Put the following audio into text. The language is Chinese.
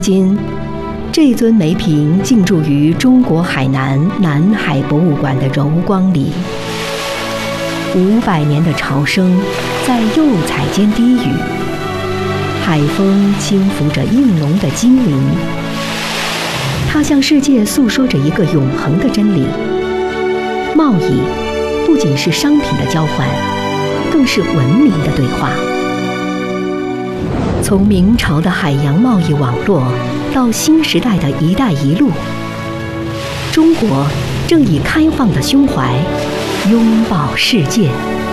今，这尊梅瓶静驻于中国海南南海博物馆的柔光里。500年的潮声在釉彩间低语，海风轻拂着映浓的精灵。它向世界诉说着一个永恒的真理：贸易不仅是商品的交换，更是文明的对话。从明朝的海洋贸易网络到新时代的一带一路，中国正以开放的胸怀拥抱世界。